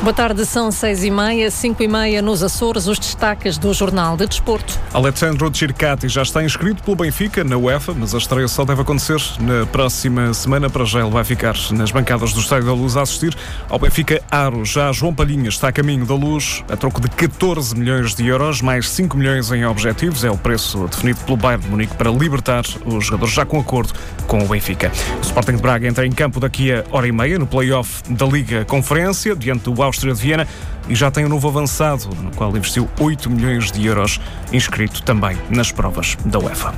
Boa tarde, são 6h30, 5h30 nos Açores, os destaques do Jornal de Desporto. Alessandro Circati já está inscrito pelo Benfica na UEFA, mas a estreia só deve acontecer na próxima semana. Para já ele vai ficar nas bancadas do Estádio da Luz a assistir ao Benfica Aro. Já João Palhinha está a caminho da Luz, a troco de 14 milhões de euros, mais 5 milhões em objetivos. É o preço definido pelo Bayern de Munique para libertar os jogadores, já com acordo com o Benfica. O Sporting de Braga entra em campo daqui a hora e meia no play-off da Liga Conferência, diante do Áustria de Viena, e já tem um novo avançado, no qual investiu 8 milhões de euros, inscrito também nas provas da UEFA.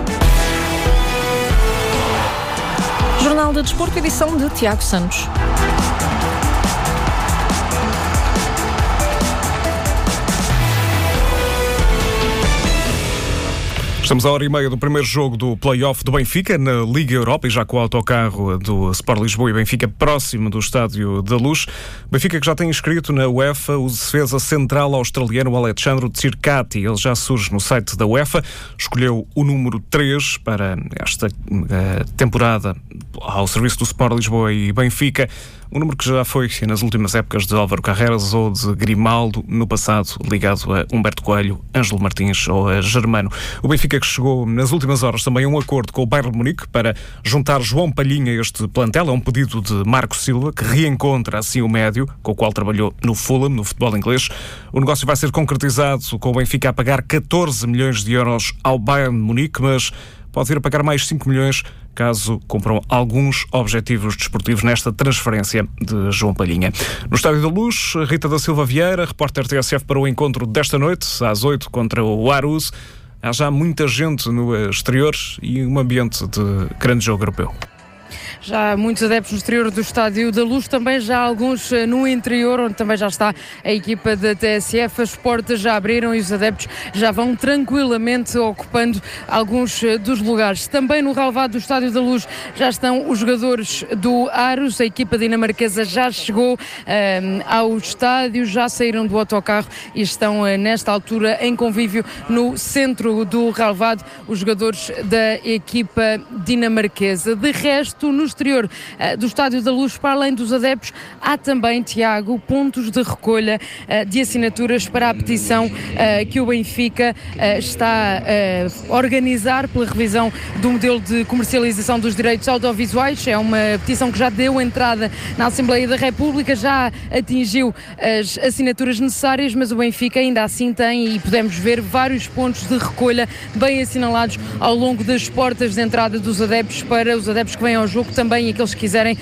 Jornal de Desporto, edição de Tiago Santos. Estamos à hora e meia do primeiro jogo do play-off do Benfica na Liga Europa, e já com o autocarro do Sport Lisboa e Benfica próximo do Estádio da Luz. Benfica que já tem inscrito na UEFA o defesa central australiano Alessandro Circati. Ele já surge no site da UEFA, escolheu o número 3 para esta temporada ao serviço do Sport Lisboa e Benfica. Um número que já foi nas últimas épocas de Álvaro Carreras ou de Grimaldo, no passado ligado a Humberto Coelho, Ângelo Martins ou a Germano. O Benfica que chegou nas últimas horas também a um acordo com o Bayern de Munique para juntar João Palhinha a este plantel. É um pedido de Marco Silva, que reencontra assim o médio, com o qual trabalhou no Fulham, no futebol inglês. O negócio vai ser concretizado com o Benfica a pagar 14 milhões de euros ao Bayern de Munique, mas pode vir a pagar mais 5 milhões caso cumpram alguns objetivos desportivos nesta transferência de João Palhinha. No Estádio da Luz, Rita da Silva Vieira, repórter TSF para o encontro desta noite, às 8, contra o Aarhus. Há já muita gente no exterior e um ambiente de grande jogo europeu. Já há muitos adeptos no exterior do Estádio da Luz, também já há alguns no interior, onde também já está a equipa da TSF. As portas já abriram e os adeptos já vão tranquilamente ocupando alguns dos lugares. Também no relvado do Estádio da Luz já estão os jogadores do Aarhus. A equipa dinamarquesa já chegou ao estádio, já saíram do autocarro e estão nesta altura em convívio no centro do relvado os jogadores da equipa dinamarquesa. De resto, no exterior do Estádio da Luz, para além dos adeptos, há também, Tiago, pontos de recolha de assinaturas para a petição que o Benfica está a organizar pela revisão do modelo de comercialização dos direitos audiovisuais. É uma petição que já deu entrada na Assembleia da República, já atingiu as assinaturas necessárias, mas o Benfica ainda assim tem, e podemos ver, vários pontos de recolha bem assinalados ao longo das portas de entrada dos adeptos, para os adeptos que vêm ao jogo, também aqueles que quiserem